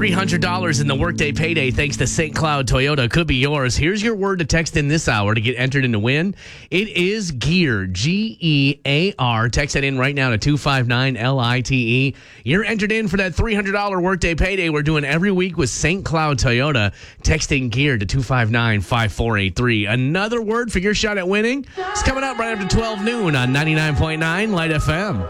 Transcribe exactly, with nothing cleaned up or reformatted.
three hundred dollars in the workday payday thanks to Saint Cloud Toyota could be yours. Here's your word to text in this hour to get entered in to win. It is gear, G E A R. Text that in right now to two five nine L I T E. You're entered in for that three hundred dollars workday payday we're doing every week with Saint Cloud Toyota. Texting gear to two five nine five four eight three. Another word for your shot at winning is coming up right after twelve noon on ninety-nine point nine Light F M.